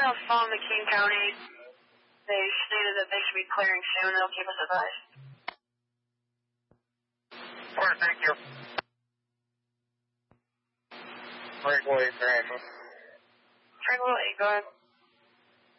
going to phone McKean County. They stated that they should be clearing soon. They'll keep us advised. All right, thank you. Breakaway, Grant. Breakaway, go ahead.